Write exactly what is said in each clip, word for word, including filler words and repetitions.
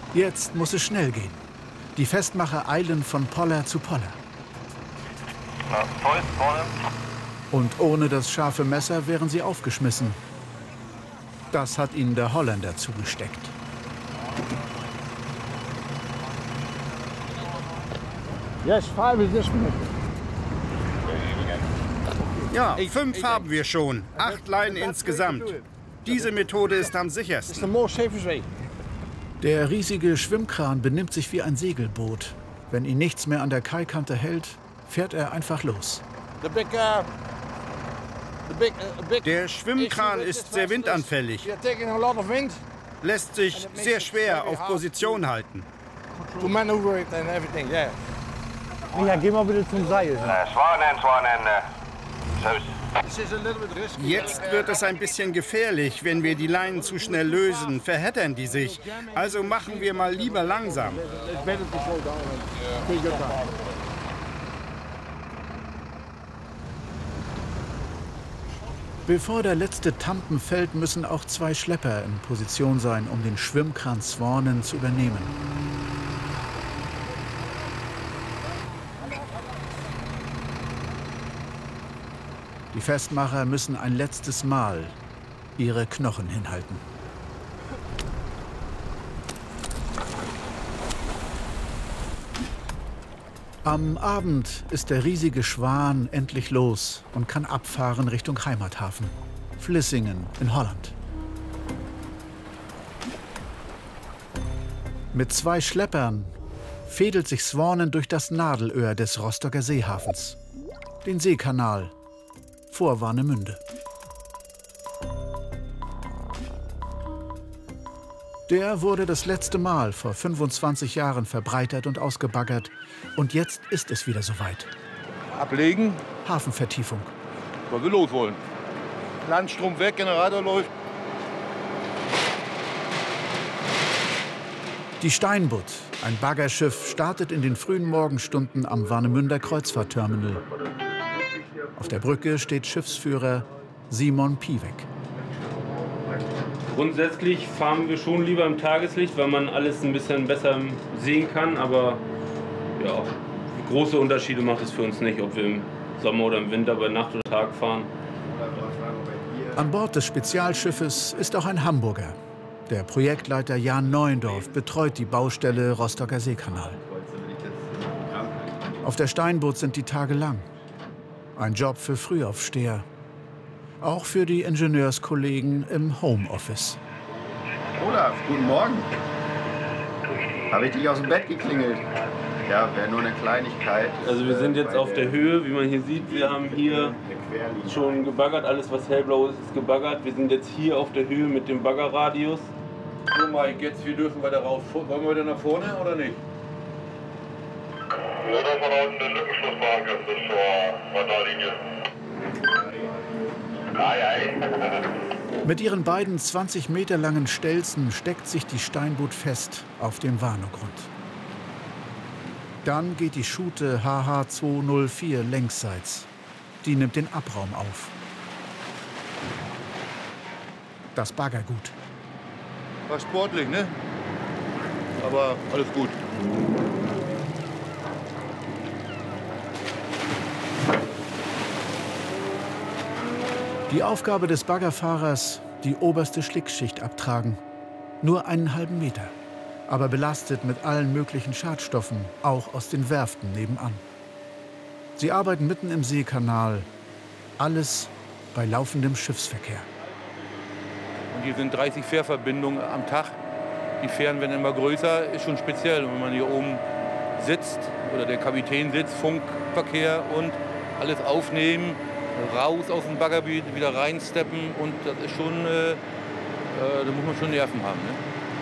Jetzt muss es schnell gehen. Die Festmacher eilen von Poller zu Poller. Na, voll, vorne. Und ohne das scharfe Messer wären sie aufgeschmissen. Das hat ihnen der Holländer zugesteckt. Yes, five is this one. Ja, fünf haben wir schon. Acht Leinen insgesamt. Diese Methode ist am sichersten. It's the more safest way. Der riesige Schwimmkran benimmt sich wie ein Segelboot. Wenn ihn nichts mehr an der Kaikante hält, fährt er einfach los. The big, uh, the big, uh, big Der Schwimmkran ist sehr windanfällig, You're taking a lot of wind lässt sich sehr schwer auf Position halten. to maneuver it and everything. Yeah. Ja, geh mal bitte zum Seil. Na, Swanen, Swanen. Zeus. This is a little bit risky. Jetzt wird es ein bisschen gefährlich, wenn wir die Leinen zu schnell lösen, verheddern die sich. Also machen wir mal lieber langsam. It's better to slow down and take your time. Bevor der letzte Tampen fällt, müssen auch zwei Schlepper in Position sein, um den Schwimmkran Swanen zu übernehmen. Die Festmacher müssen ein letztes Mal ihre Knochen hinhalten. Am Abend ist der riesige Schwan endlich los und kann abfahren Richtung Heimathafen, Vlissingen in Holland. Mit zwei Schleppern fädelt sich Swanen durch das Nadelöhr des Rostocker Seehafens, den Seekanal vor Warnemünde. Der wurde das letzte Mal vor fünfundzwanzig Jahren verbreitert und ausgebaggert. Und jetzt ist es wieder soweit. Ablegen, Hafenvertiefung. weil wir los wollen. Landstrom weg, Generator läuft. Die Steinbutt, ein Baggerschiff, startet in den frühen Morgenstunden am Warnemünder Kreuzfahrtterminal. Auf der Brücke steht Schiffsführer Simon Piewek. Grundsätzlich fahren wir schon lieber im Tageslicht, weil man alles ein bisschen besser sehen kann. Aber ja, große Unterschiede macht es für uns nicht, ob wir im Sommer oder im Winter bei Nacht oder Tag fahren. An Bord des Spezialschiffes ist auch ein Hamburger. Der Projektleiter Jan Neuendorf betreut die Baustelle Rostocker Seekanal. Auf der Steinbutt sind die Tage lang. Ein Job für Frühaufsteher. Auch für die Ingenieurskollegen im Homeoffice. Olaf, guten Morgen. Habe ich dich aus dem Bett geklingelt? Ja, wäre nur eine Kleinigkeit. Also wir sind jetzt auf der Höhe, wie man hier sieht. Wir haben hier schon gebaggert, alles was hellblau ist, ist gebaggert. Wir sind jetzt hier auf der Höhe mit dem Baggerradius. So Mike, jetzt wir dürfen weiter raus. Wollen wir wieder nach vorne oder nicht? Oder von unten den Lückenschlussmarke bis zur Radarlinie. Ei, ei. Mit ihren beiden zwanzig Meter langen Stelzen steckt sich die Steinbutt fest auf dem Warnogrund. Dann geht die Schute H H zweihundervier längsseits. Die nimmt den Abraum auf. Das Baggergut. War sportlich, ne? Aber alles gut. Die Aufgabe des Baggerfahrers, die oberste Schlickschicht abtragen. Nur einen halben Meter, aber belastet mit allen möglichen Schadstoffen, auch aus den Werften nebenan. Sie arbeiten mitten im Seekanal. Alles bei laufendem Schiffsverkehr. Und hier sind dreißig Fährverbindungen am Tag. Die Fähren werden immer größer, ist schon speziell. Und wenn man hier oben sitzt oder der Kapitän sitzt, Funkverkehr und alles aufnehmen, raus aus dem Baggergebiet, wieder reinsteppen und das ist schon, äh, äh, da muss man schon Nerven haben. Ne?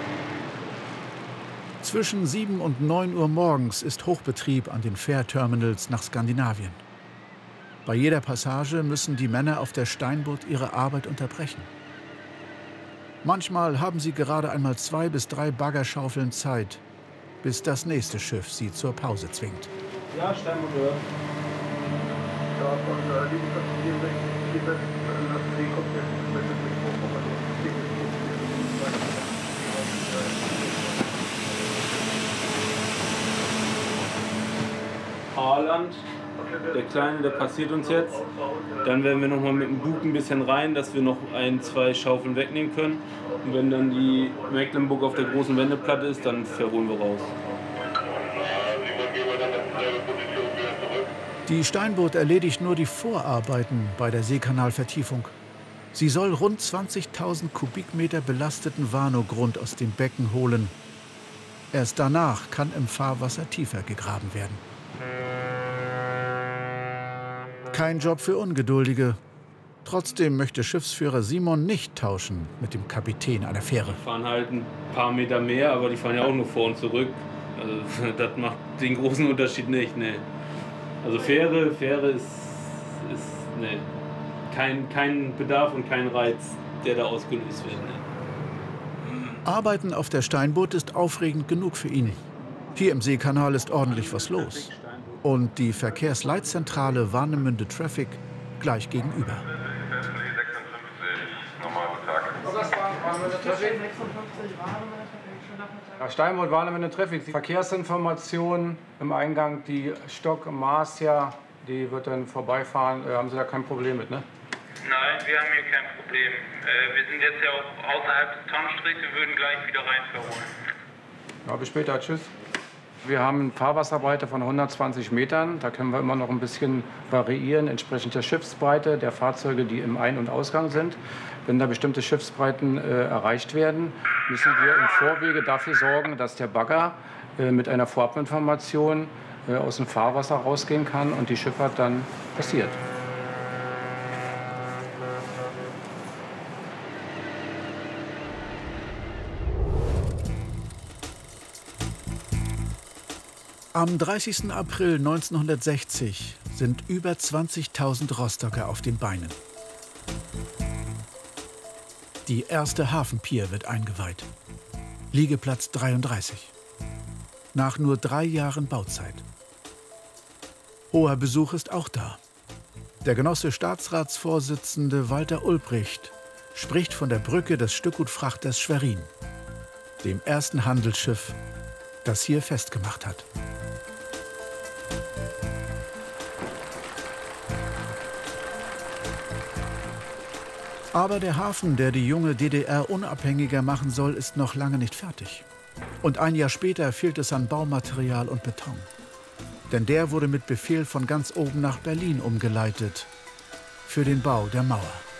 Zwischen sieben und neun Uhr morgens ist Hochbetrieb an den Fährterminals nach Skandinavien. Bei jeder Passage müssen die Männer auf der Steinbutt ihre Arbeit unterbrechen. Manchmal haben sie gerade einmal zwei bis drei Baggerschaufeln Zeit, bis das nächste Schiff sie zur Pause zwingt. Ja, Steinbutt höher. Fahrland. Der Kleine, der passiert uns jetzt. Dann werden wir noch mal mit dem Bug ein bisschen rein, dass wir noch ein, zwei Schaufeln wegnehmen können. Und wenn dann die Mecklenburg auf der großen Wendeplatte ist, dann verholen wir raus. Die Steinbucht erledigt nur die Vorarbeiten bei der Seekanalvertiefung. Sie soll rund zwanzigtausend Kubikmeter belasteten Warnow-Grund aus dem Becken holen. Erst danach kann im Fahrwasser tiefer gegraben werden. Kein Job für Ungeduldige. Trotzdem möchte Schiffsführer Simon nicht tauschen mit dem Kapitän einer Fähre. Die fahren halt ein paar Meter mehr, aber die fahren ja auch nur vor und zurück. Also, das macht den großen Unterschied nicht. Nee. Also Fähre, Fähre ist, ist nee. kein, kein Bedarf und kein Reiz, der da ausgelöst wird. Nee. Arbeiten auf der Steinbucht ist aufregend genug für ihn. Hier im Seekanal ist ordentlich was los. Und die Verkehrsleitzentrale Warnemünde Traffic gleich gegenüber. Ja, Steinbucht, Warnemünde Traffic. Verkehrsinformationen im Eingang, die Stock, Marcia, die wird dann vorbeifahren. Äh, haben Sie da kein Problem mit, ne? Nein, wir haben hier kein Problem. Äh, wir sind jetzt ja auch außerhalb des Townstrichs, wir würden gleich wieder rein verholen. Ja, bis später, tschüss. Wir haben eine Fahrwasserbreite von hundertzwanzig Metern. Da können wir immer noch ein bisschen variieren, entsprechend der Schiffsbreite der Fahrzeuge, die im Ein- und Ausgang sind. Wenn da bestimmte Schiffsbreiten äh, erreicht werden, müssen wir im Vorwege dafür sorgen, dass der Bagger äh, mit einer Vorabinformation äh, aus dem Fahrwasser rausgehen kann und die Schifffahrt dann passiert. Am dreißigsten April neunzehnhundertsechzig sind über zwanzigtausend Rostocker auf den Beinen. Die erste Hafenpier wird eingeweiht. Liegeplatz dreiunddreißig. Nach nur drei Jahren Bauzeit. Hoher Besuch ist auch da. Der Genosse Staatsratsvorsitzende Walter Ulbricht spricht von der Brücke des Stückgutfrachters Schwerin, dem ersten Handelsschiff, das hier festgemacht hat. Aber der Hafen, der die junge D D R unabhängiger machen soll, ist noch lange nicht fertig. Und ein Jahr später fehlt es an Baumaterial und Beton. Denn der wurde mit Befehl von ganz oben nach Berlin umgeleitet für den Bau der Mauer.